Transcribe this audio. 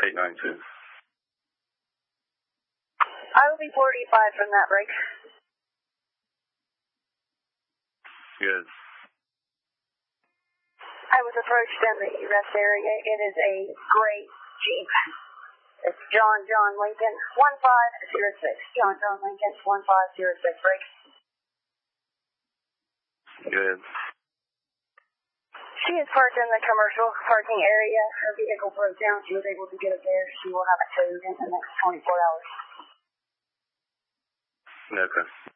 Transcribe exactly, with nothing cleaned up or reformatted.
eight nine two. I will be forty-five from that break. Good. I was approached in the rest area. It is a great Jeep. It's John John Lincoln, one five zero six. John John Lincoln, one five zero six, break. Good. She is parked in the commercial parking area. Her vehicle broke down. She was able to get it there. She will have it towed in the next twenty-four hours. Okay.